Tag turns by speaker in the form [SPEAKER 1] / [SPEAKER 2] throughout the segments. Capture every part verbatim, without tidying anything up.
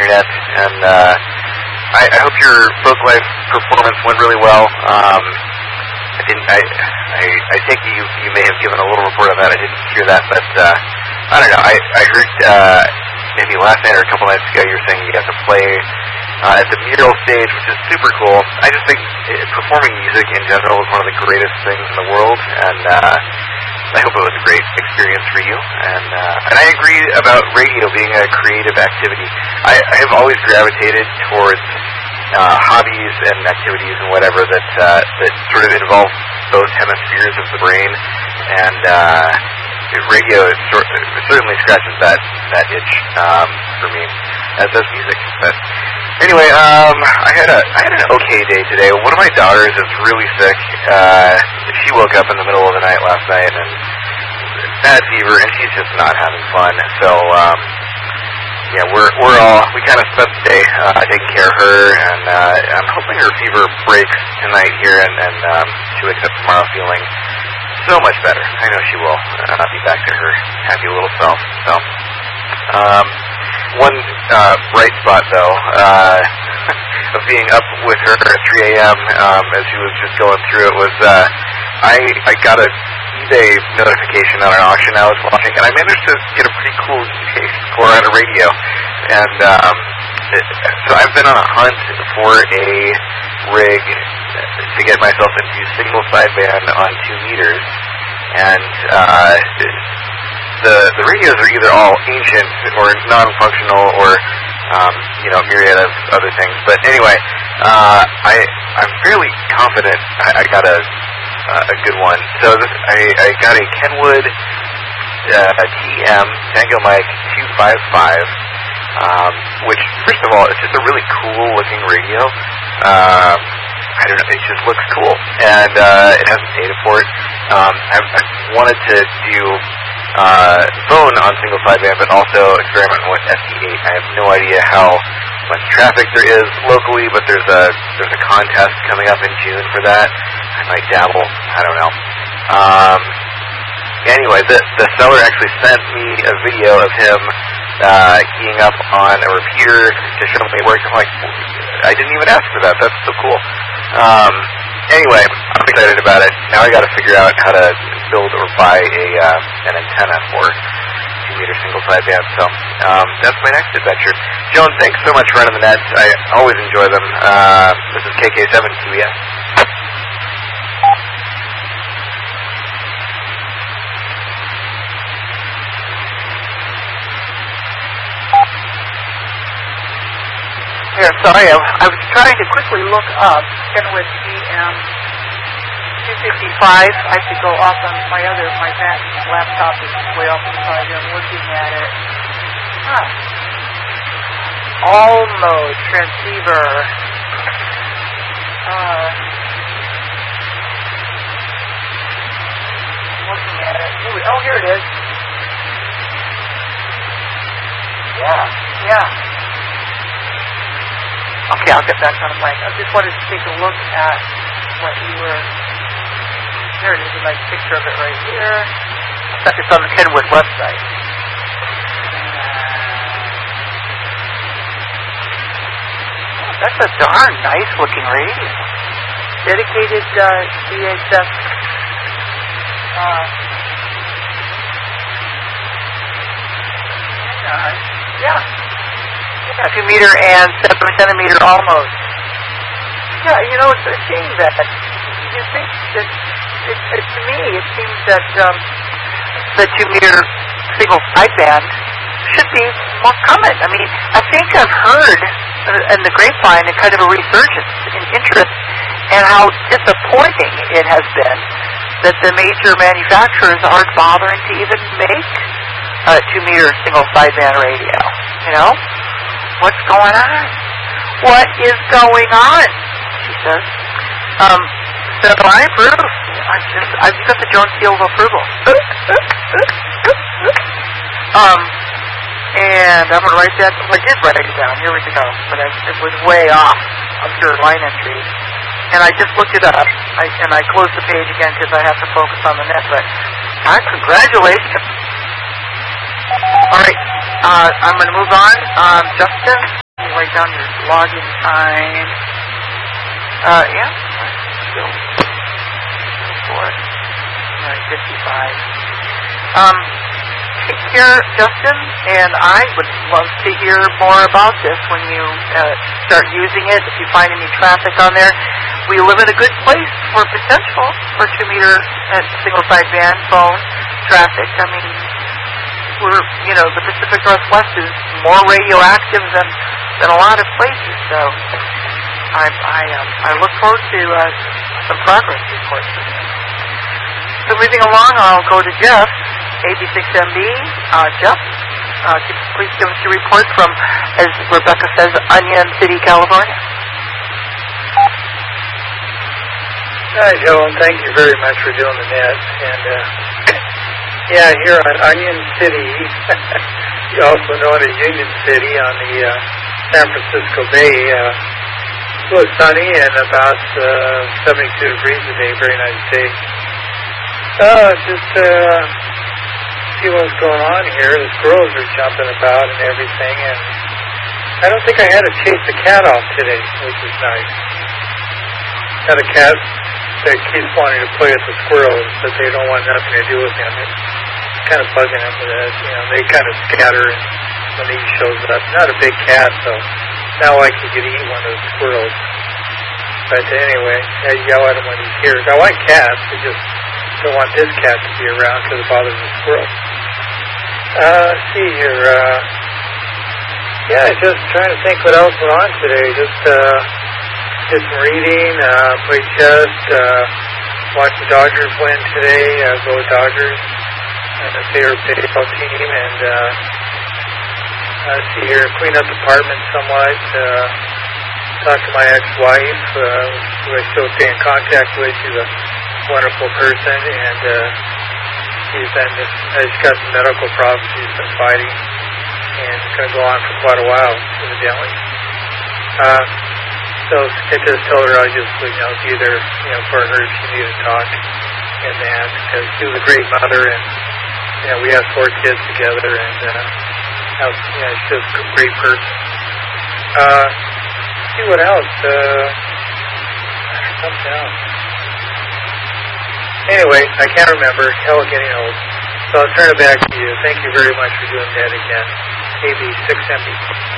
[SPEAKER 1] internet, and uh, I, I hope your folk life performance went really well. Um, I didn't. I, I I think you you may have given a little report on that. I didn't hear that, but uh, I don't know. I I heard uh, maybe last night or a couple nights ago you were saying you got to play uh, at the mural stage, which is super cool. I just think uh, performing music in general is one of the greatest things in the world, and uh, I hope it was a great experience for you. And uh, and I agree about radio being a creative activity. I, I have always gravitated towards Uh, hobbies and activities and whatever that uh, that sort of involve both hemispheres of the brain, and uh, radio is sort of, certainly scratches that that itch um, for me, as does music. But anyway, um, I had a I had an okay day today. One of my daughters is really sick. Uh, she woke up in the middle of the night last night and bad fever, and she's just not having fun. So. Um, Yeah, we're we're all we kind of spent the day uh, taking care of her, and uh, I'm hoping her fever breaks tonight here, and, and um, she wakes up tomorrow feeling so much better. I know she will uh, be back to her happy little self. So, um, one uh, bright spot though uh, of being up with her at three a.m. Um, as she was just going through it was uh, I I got a eBay notification on an auction I was watching, and I managed to get a pretty cool eBay score on a radio. And um, it, so I've been on a hunt for a rig to get myself into single sideband on two meters. And uh, the the radios are either all ancient or non-functional or um, you know, myriad of other things. But anyway, uh, I I'm fairly confident I, I got a Uh, a good one. So this, I, I got a Kenwood uh, T M Tango Mike two fifty-five, um, which, first of all, it's just a really cool looking radio. Um, I don't know, it just looks cool, and uh, it has a data port. Um, I've, I've wanted to do uh, phone on single sideband, but also experiment with S T eight. I have no idea how much traffic there is locally, but there's a there's a contest coming up in June for that. I might dabble. I don't know. Um, anyway, the the seller actually sent me a video of him uh, keying up on a repeater to show me it works. I'm like, I didn't even ask for that. That's so cool. Um, anyway, I'm excited about it. Now I got to figure out how to build or buy a uh, an antenna for two meter single sideband. So um, that's my next adventure. Joan, thanks so much for running the nets. I always enjoy them. Uh, this is K K seven Q E S.
[SPEAKER 2] Yeah, sorry, I, I was trying to quickly look up Kenwood T M two fifty-five. I could go off on my other, my Mac laptop is way off the side here. I'm looking at it. Huh. All mode transceiver. Uh, looking at it. Ooh, oh, here it is. Yeah, yeah. Okay, I'll get back on the mic. I just wanted to take a look at what you were... There it is, a nice picture of it right here. In fact, it's on the Kenwood website. Oh, that's a darn nice-looking radio. Dedicated uh, V H F... Uh, uh, yeah. Yeah, two meter and seven centimeter almost. Yeah, you know, it's a shame that you think that, it, it, to me, it seems that um, the two meter single sideband should be more common. I mean, I think I've heard uh, in the grapevine a kind of a resurgence in interest and how disappointing it has been that the major manufacturers aren't bothering to even make a two meter single sideband radio, you know? What's going on? What is going on? She says. Um, so I approve. I just, I've got the Jones seal of approval. um, and I'm gonna write that. Well, I did write it down. Here we go. But I, it was way off of your line entry. And I just looked it up. I, and I closed the page again because I have to focus on the net. But uh, congratulations. All right. Uh, I'm going to move on. Um, Justin? down your login time. Uh, yeah, still four, fifty-five. Um, take care, Justin, and I would love to hear more about this when you uh, start using it. If you find any traffic on there, we live in a good place for potential for two-meter and single-side band phone traffic. I mean, we're, you know, the Pacific Northwest is more radioactive than than a lot of places. So I I, um, I look forward to uh, some progress reports. So moving along, I'll go to Jeff, A B six M B. Uh, Jeff, uh, please give us your report from, as Rebecca says, Onion City, California.
[SPEAKER 3] Hi, Joe, and thank you very much for doing the net. And uh, yeah, here on Onion City, also known as Union City on the uh, San Francisco Bay, uh, it was sunny and about uh, seventy-two degrees today. Very nice day. Uh, just uh, see what's going on here. The squirrels are jumping about and everything, and I don't think I had to chase the cat off today, which is nice. Got a cat that keeps wanting to play with the squirrels, but they don't want nothing to do with him. It's kind of bugging him with that. You know, they kind of scatter when he shows up. Not a big cat, so not like he could eat one of the squirrels. But anyway, I yell at him when he's here. I like cats. I just don't want this cat to be around because it bothers the squirrels. Uh, let's see here. Uh, yeah, just trying to think what else went on today. Just, uh, did some reading, uh, played chess, uh, watched the Dodgers win today, uh, go Dodgers, and a favorite baseball team, and, uh, let's see here, clean up the apartment somewhat, uh, talked to my ex-wife, uh, who I still stay in contact with. She's a wonderful person, and, uh, she's been, uh, she's got some medical problems she's been fighting, and it's going to go on for quite a while, evidently. Uh, So I just told her I just, you know, be there, you know, for her if she needed to talk, and that, because she was a great mother, and, you know, we have four kids together, and, uh, how, you know, she's just a great person. Uh, see what else, uh, something else. Anyway, I can't remember, hell getting old. So I'll turn it back to you. Thank you very much for doing that again. A B six M B.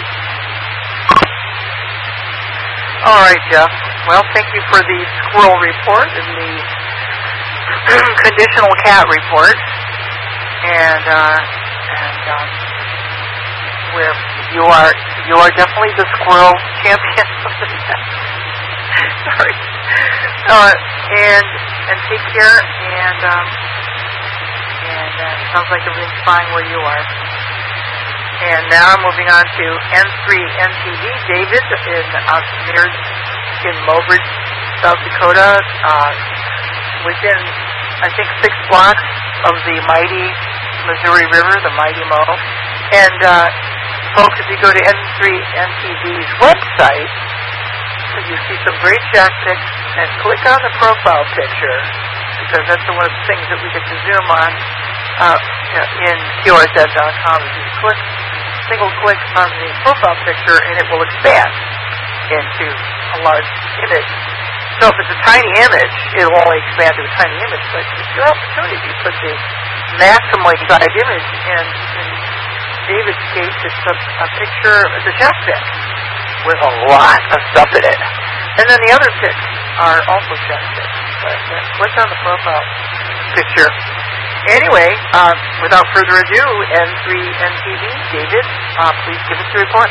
[SPEAKER 2] All right, Jeff. Well, thank you for the squirrel report and the conditional cat report, and uh, and um, where you are you are definitely the squirrel champion of the net. Sorry. Uh, and and take care, and um, and uh, sounds like everything's fine where you are. And now moving on to N three N T V, David in uh, near in Mobridge, South Dakota, uh, within I think six blocks of the mighty Missouri River, the mighty Mo. And uh, folks, if you go to N three N T V's website, you see some great shack pics, and click on the profile picture, because that's one of the things that we get to zoom on uh, in Q R Z dot com. You click, single click on the profile picture, and it will expand into a large image. So if it's a tiny image, it will only expand to a tiny image, but it's your opportunity to put the maximally sized image, and in David's case, it's a, a picture, it's a shack pic with a lot of stuff in it. And then the other pics are also shack pics. But uh, click on the profile picture. Anyway, uh, without further ado, N three N T V, David, uh, please give us the report.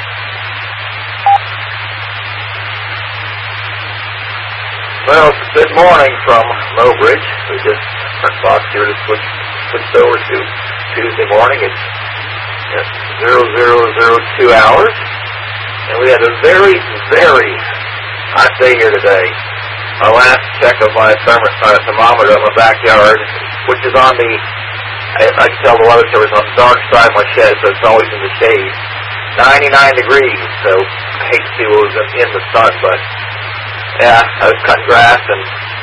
[SPEAKER 4] Well, good morning from Mobridge. We just turned box here to switch switched over to Tuesday morning. It's at zero zero zero two hours, and we had a very, very hot day here today. Our last check of my therm- uh, thermometer in my backyard, which is on the, I, I can tell the weather service on the dark side of my shed, so it's always in the shade. ninety-nine degrees, so I hate to see what was in, in the sun, but yeah, I was cutting grass and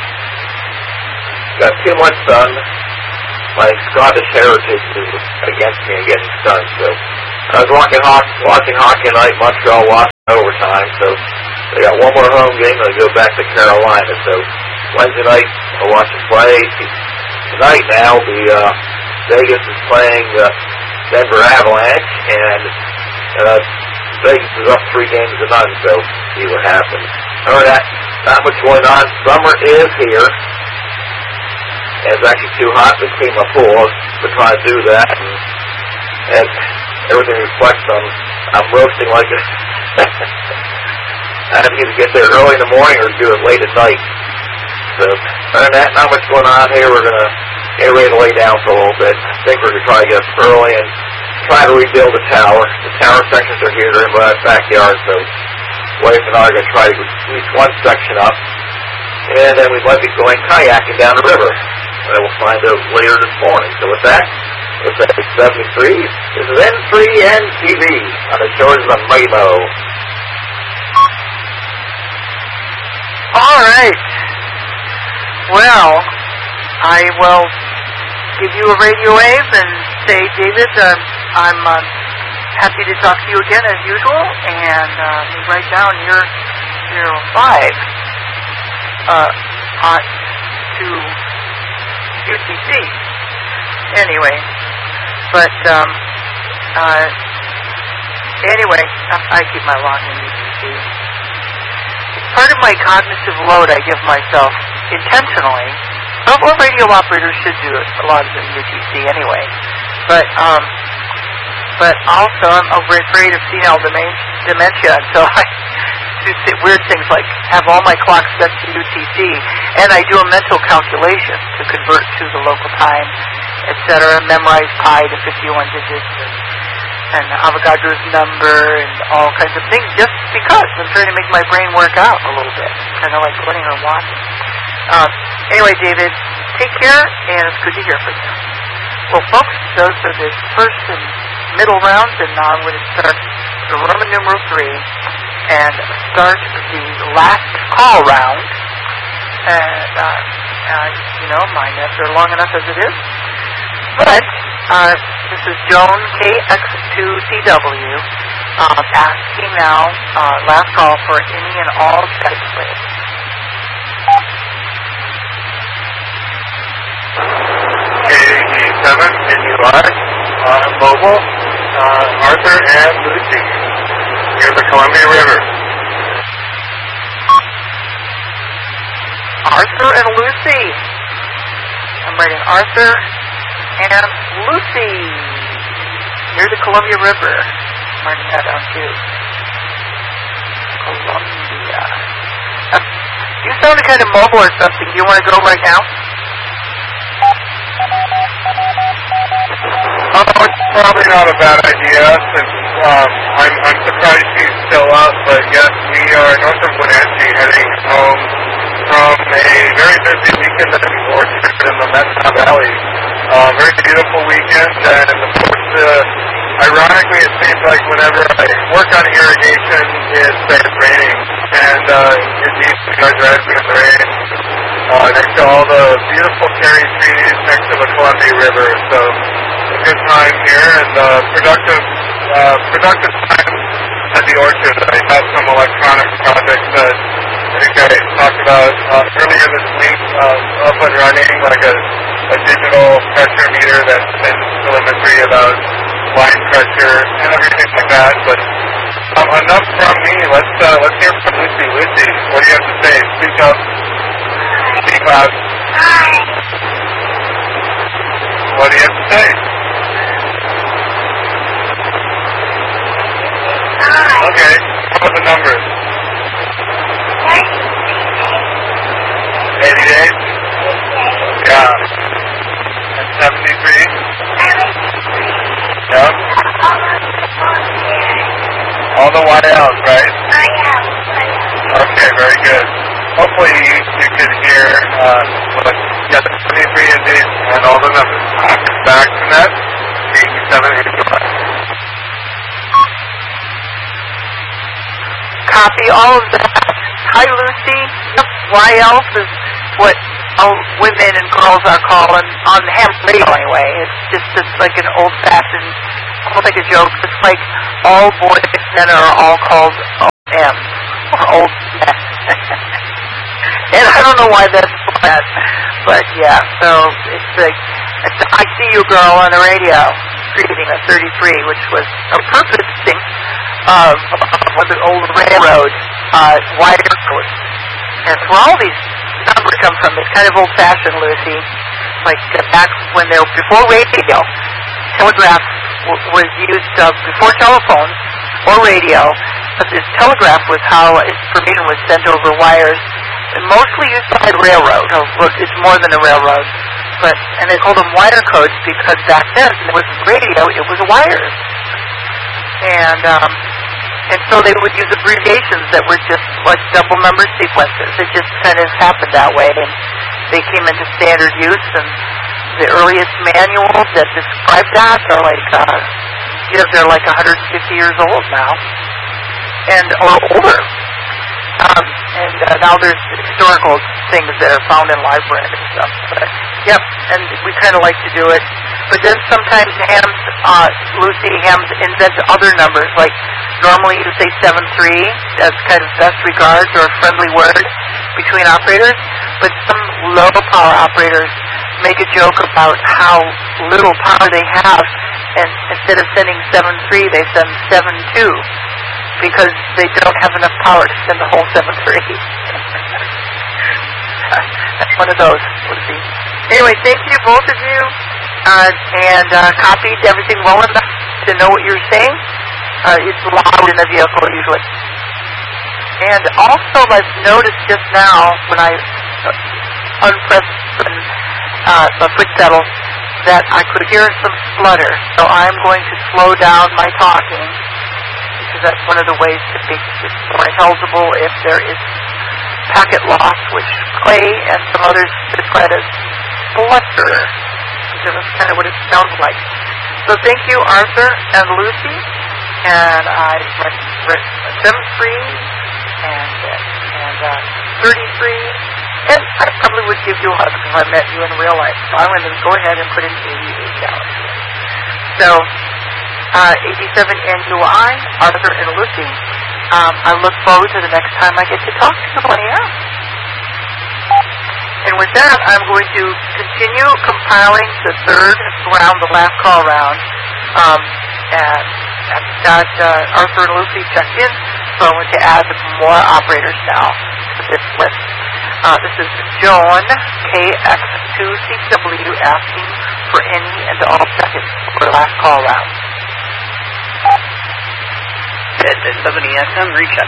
[SPEAKER 4] got too much sun. My Scottish heritage is against me and getting sun, so I was watching hockey, watching hockey tonight. Montreal lost in overtime, so they got one more home game. They go back to Carolina. So Wednesday night, I'll watch them play. Tonight now, the uh, Vegas is playing the Denver Avalanche, and uh, Vegas is up three games to none. So see what happens. All right, that not much going on. Summer is here. It's actually too hot to clean my pool. We're trying to do that, and, and everything reflects on. I'm roasting like it. I have to either get there early in the morning or do it late at night. So, other than that, not much going on here. We're going to get ready to lay down for a little bit. I think we're going to try to get up early and try to rebuild the tower. The tower sections are here. They're in my backyard, so wife and I are going to try to get at least one section up. And then we might be going kayaking down the river. And we'll find out later this morning. So with that, it's at seventy-three. This is N three N T V on the shores of Mamo.
[SPEAKER 2] All right. Well, I will give you a radio wave and say, David, uh, I'm uh, happy to talk to you again as usual. And uh, me write down your zero five uh, hot to U T C. Anyway, but um, uh, anyway, I, I keep my lock in U T C. Part of my cognitive load I give myself intentionally. Well, well, radio operators should do it, a lot of them U T C anyway. But um, but also I'm afraid of senile dementia, so I do weird things like have all my clocks set to U T C, and I do a mental calculation to convert to the local time, et cetera. Memorize pi to fifty-one digits and, and Avogadro's number and all kinds of things, just because I'm trying to make my brain work out a little bit, kind of like running or walking. Um, anyway, David, take care, and it's good to hear from you. Well, folks, those are the first and middle rounds, and now I'm going to start the Roman numeral three and start the last call round. And, uh, uh, you know, my nets are long enough as it is. But uh, this is Joan K X two C W uh, asking now, uh, last call for any and all Skype players.
[SPEAKER 5] K E seven, N U R, uh, mobile, uh, Arthur and Lucy, near the Columbia River.
[SPEAKER 2] Arthur and Lucy. I'm writing Arthur and Lucy, near the Columbia River. I'm writing that down too. Columbia. You sounded kind of mobile or something. Do you want to go right now?
[SPEAKER 5] Oh, it's probably not a bad idea since um, I'm, I'm surprised she's still up, but yes, we are north of Wenatchee heading home from a very busy weekend at the orchard in the Metna Valley. Uh, very beautiful weekend, and of course, uh, ironically, it seems like whenever I work on irrigation, it starts raining, and uh, indeed, we are driving in the rain uh, next to all the beautiful cherry trees next to the Columbia River, so a good time here, and uh, productive, uh, productive time at the orchard. I have some electronic projects that I think I talked about uh, earlier this week, uh, up and running, like a, a digital pressure meter that sends telemetry about line pressure and everything like that. But um, enough from me. Let's uh, let's hear from Lucy. Lucy, what do you have to say? Speak up. Speak loud. What do you have to say? Okay. What are the numbers? eighty days? Yeah. And seventy-three? Yep. All the Y Ls, right? Okay, very good. Hopefully you, you can hear uh, what, yeah, the seventy-three indeed and all the numbers. Back to that. eighty-seven, eighty-five.
[SPEAKER 2] Copy all of that. Hi, Lucy. Yep, Y Ls is what oh, women and girls are calling on ham radio anyway. It's just it's like an old-fashioned almost like a joke. It's like all boys men are all called O M or old men. And I don't know why that's bad, but yeah. So it's like it's the I See You Girl on the radio, greeting at thirty-three, which was a perfect thing of uh, the old railroad uh, wire code. And that's where all these numbers come from. It's kind of old-fashioned, Lucy. Like uh, back when they were before radio, telegraph w- was used uh, before telephones or radio. But this telegraph was how information was sent over wires, and mostly used by the railroad. Oh, well, it's more than a railroad, but and they called them wire codes because back then it wasn't radio; it was wires. And um, and so they would use abbreviations that were just like double number sequences. It just kind of happened that way, and they came into standard use. And the earliest manuals that describe that are like, uh, you know, they're like one hundred fifty years old now, and or older. Um, and uh, now there's historical things that are found in libraries and stuff. But, yep, and we kind of like to do it. But then sometimes Hams, uh, Lucy Hams invents other numbers. Like normally you say seven three as kind of best regards or a friendly word between operators. But some low power operators make a joke about how little power they have, and instead of sending seven three, they send seven two. Because they don't have enough power to send the whole seven three. That's one of those. We'll see. Anyway, thank you, both of you, uh, and uh, copied everything well enough to know what you're saying. Uh, it's loud in the vehicle usually. And also, I've noticed just now when I uh, unpressed uh, the foot pedal that I could hear some splutter. So I'm going to slow down my talking. That's one of the ways to make it more intelligible if there is packet loss, which Clay and some others describe as splutter, because that's kind of what it sounds like. So thank you, Arthur and Lucy, and I read seven three and and uh, thirty-three, and I probably would give you a hug if I met you in real life. So I'm going to go ahead and put in eighty-eight down. So. Uh, eighty-seven N U I, Arthur and Lucy. Um, I look forward to the next time I get to talk to you on the air. And with that, I'm going to continue compiling the third round, the last call round. Um, and I've got uh, Arthur and Lucy checked in, so I'm going to add more operators now to this list. Uh, this is Joan, K X two C W, asking for any and all seconds for the last call round. seventy S M recheck.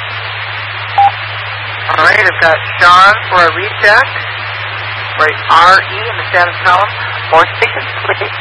[SPEAKER 2] All right, I've got Sean for a recheck. Right, R E in the status column. More stations, please.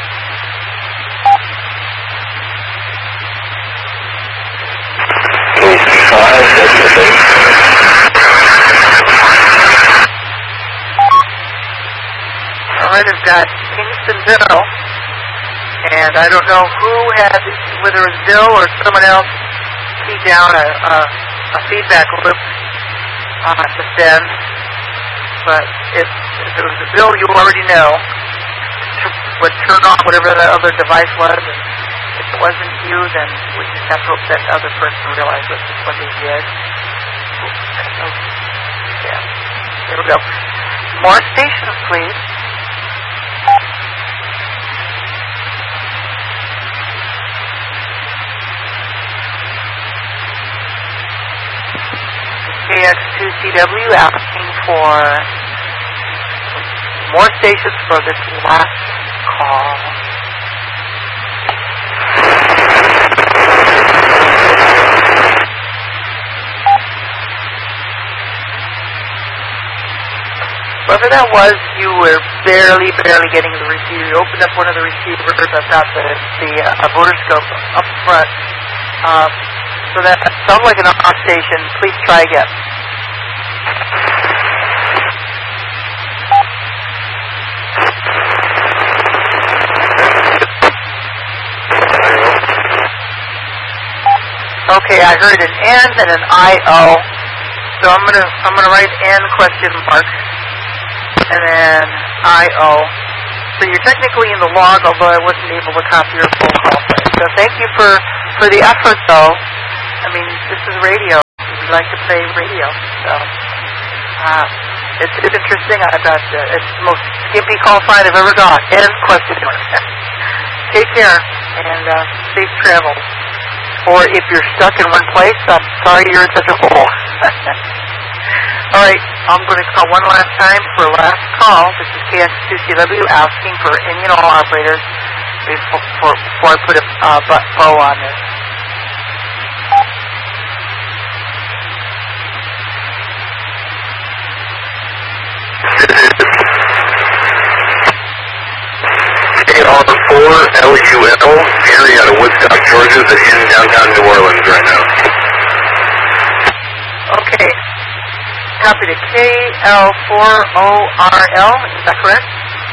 [SPEAKER 2] All right, I've got Kingstonville. And I don't know who had, whether it was Bill or someone else, keyed down a, a, a feedback loop uh, to send. But if, if it was a Bill, you already know, would turn off whatever the other device was. And if it wasn't you, then we just have to hope that other person realized what, what they did. So, yeah, there we go. More stations, please. K X two C W asking for more stations for this last call. Whoever that was, you were barely, barely getting the receiver. You opened up one of the receivers. I've got the, the uh, rotoscope up front. Uh, So that sounds like an off station. Please try again. Okay, I heard an N and an I O. So I'm gonna I'm gonna write N question mark and then I O. So you're technically in the log, although I wasn't able to copy your phone call. So thank you for, for the effort, though. I mean, this is radio. We like to play radio. So uh, it's, it's interesting. I got uh, it's the most skimpy call sign I've ever got. End question. Take care and uh, safe travels. Or if you're stuck in one place, I'm sorry you're in such a hole. All right, I'm going to call one last time for a last call. This is K X two C W asking for any and all operators before, before I put a uh, bow on this.
[SPEAKER 1] A R four L U L, Gary out of Woodstock, Georgia, is in downtown New Orleans right now.
[SPEAKER 2] Okay. Copy to K L four O R L, is that correct?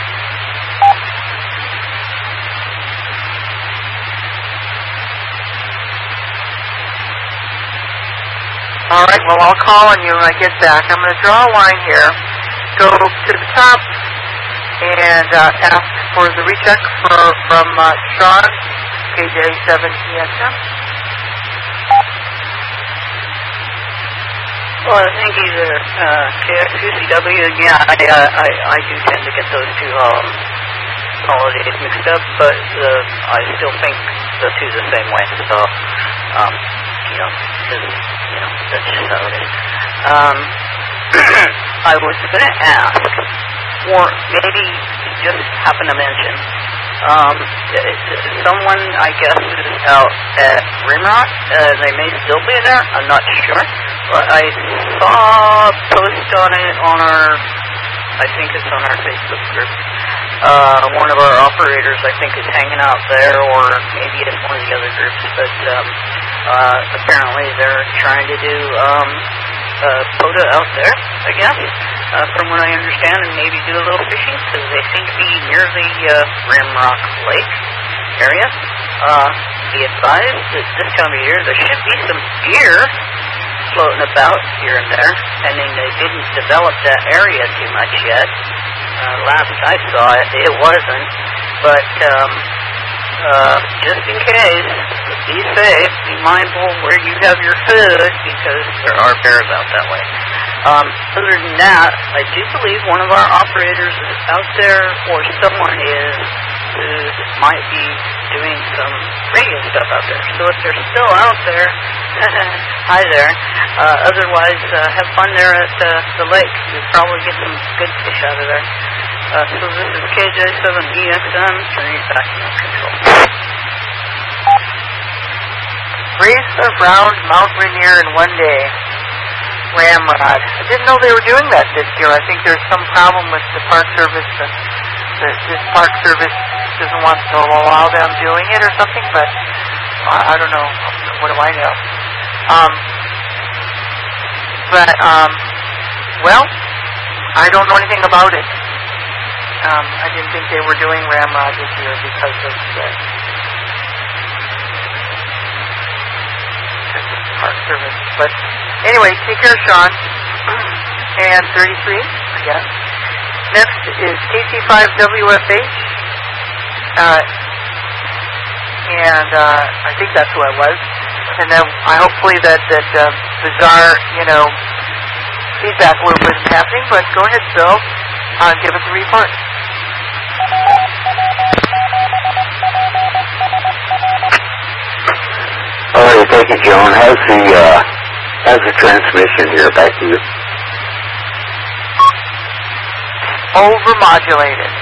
[SPEAKER 2] All right, well, I'll call on you when I get back. I'm going to draw a line here, go to the top, and uh, ask for the recheck for, from uh, Sean, K J seven E X M.
[SPEAKER 6] Well, I think he's a uh, K X two C W. Yeah, I, uh, I I do tend to get those two um, holidays mixed up, but uh, I still think the two the same way. So, um, you know, you know, that's just how it is. Um, I was going to ask, or maybe just happen to mention, um, someone I guess is out at Rimrock. Uh, they may still be there. I'm not sure. But I saw a post on it on our, I think it's on our Facebook group. Uh, one of our operators, I think, is hanging out there, or maybe it's one of the other groups. But um, uh, apparently they're trying to do um, uh, POTA out there, I guess, uh, from what I understand, and maybe do a little fishing, because they seem to be near the uh, Rimrock Lake area. Uh, be advised that this time of year there should be some deer floating about here and there. I mean, they didn't develop that area too much yet. Uh, last I saw it, it wasn't. But um, uh, just in case, be safe, be mindful where you have your food, because there are bears out that way. Um, other than that, I do believe one of our operators is out there, or someone is, who might be doing some radio stuff out there. So if they're still out there, hi there. Uh, otherwise, uh, have fun there at uh, the lake. You'll probably get some good fish out of there. Uh, so this is K J seven E X M, turning back to control.
[SPEAKER 2] Race around Mount Rainier in one day. Ramrod. I didn't know they were doing that this year. I think there's some problem with the Park Service. The, the, this Park Service doesn't want to allow them doing it or something, but I, I don't know. What do I know? Um, but, um, well, I don't know anything about it. Um, I didn't think they were doing Ramrod this year because of the, because of the Park Service. But anyway, take care, Sean. And thirty-three, I guess. Next is K C five W F H. Uh, and uh, I think that's who I was. And then I hopefully that, that uh, bizarre, you know, feedback loop isn't happening. But go ahead, Bill. Uh, give us a report.
[SPEAKER 4] All right, thank you, John. How's the uh, how's the transmission here? Back to you.
[SPEAKER 2] Overmodulated.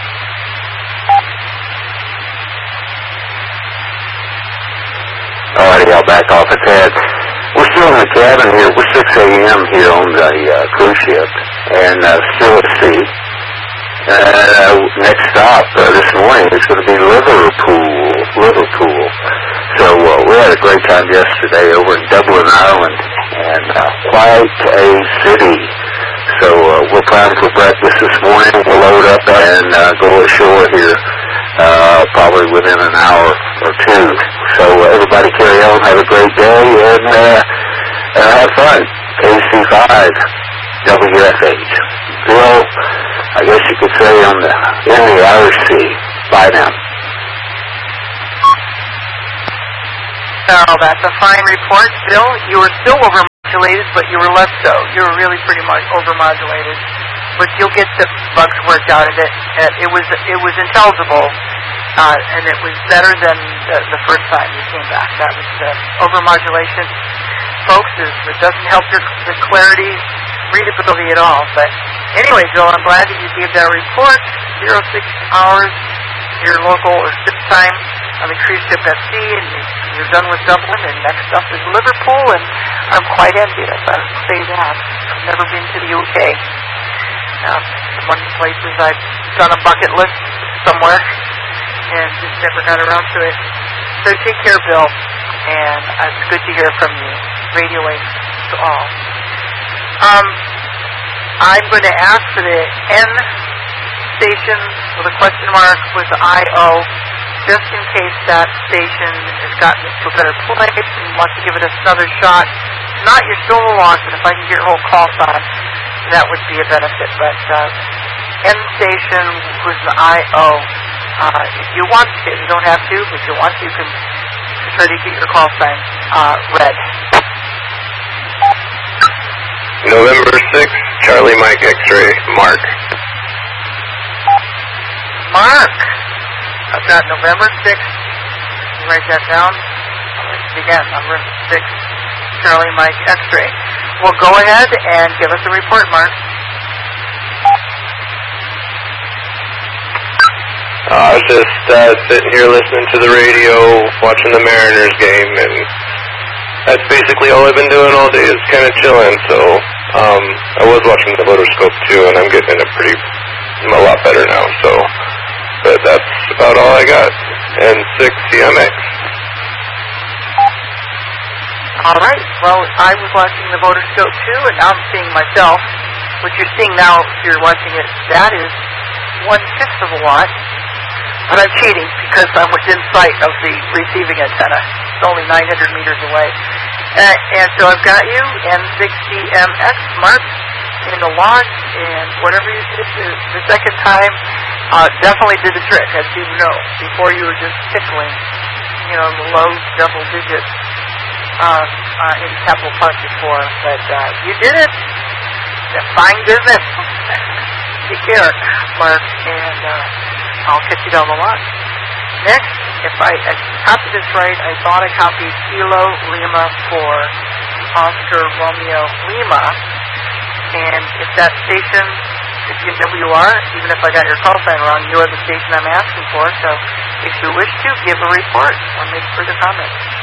[SPEAKER 4] All righty, I'll back off a tad. We're still in the cabin here. We're six A M here on the uh, cruise ship, and uh, still at sea. Uh, next stop uh, this morning is going to be Liverpool. Liverpool. So uh, we had a great time yesterday over in Dublin, Ireland, and uh, quite a city. So uh, we're primed for breakfast this morning. We'll load up and uh, go ashore here uh, probably within an hour or two. So uh, everybody carry on, have a great day, and uh, uh, have fun. K C five W F H. Bill, I guess you could say, on the in the I R C by them.
[SPEAKER 2] So that's a fine report, Bill. You were still overmodulated, but you were less so. You were really pretty much overmodulated. But you'll get the bugs worked out of it. It was it was intelligible, uh, and it was better than the, the first time you came back. That was the overmodulation. Folks, is, it doesn't help your the clarity, readability at all. But anyway, Bill, I'm glad that you gave that report. Zero six hours, your local or six time on the cruise ship at sea, and you're done with Dublin, and next up is Liverpool, and I'm quite envious. I would say that. I've never been to the U K. Uh, one of the places I've done a bucket list somewhere, and just never got around to it. So take care, Bill, and it's good to hear from you. Radio waves to all. Um, I'm going to ask for the N station with a question mark with the I O, just in case that station has gotten to a better place and wants to give it another shot. If not, you're still lost, and if I can get your whole call sign, that would be a benefit. But uh, N station with the I O, uh, if you want to, you don't have to, but if you want to, you can try to get your call sign uh, read.
[SPEAKER 5] November sixth, Charlie Mike X-ray, Mark.
[SPEAKER 2] Mark. I've got November sixth. You write that down. Again, November sixth, Charlie Mike X-ray. Well, go ahead and give us a report, Mark.
[SPEAKER 5] Uh, I was just uh, sitting here listening to the radio, watching the Mariners game, and that's basically all I've been doing all day is kind of chilling. So um, I was watching the Rotoscope too, and I'm getting in a pretty, I'm a lot better now. So, but that's about all I got. And six C M X.
[SPEAKER 2] All right. Well, I was watching the Rotoscope too, and now I'm seeing myself. What you're seeing now, if you're watching it, that is one sixth of a watt. But I'm cheating because I'm within sight of the receiving antenna. It's only nine hundred meters away. Uh, and so I've got you, N six C M X, Mark, in the log, and whatever you did the, the second time uh, definitely did the trick, as you know. Before you were just tickling, you know, the low double digits uh, uh, in Temple Park before. But uh, you did it. Fine business. Take care, Mark, and uh, I'll catch you down the line. Next, if I, I copied this right, I thought I copied Kilo Lima for Oscar Romeo Lima. And if that station, if you know who you are, even if I got your call sign wrong, you are the station I'm asking for. So if you wish to, give a report or make further comments.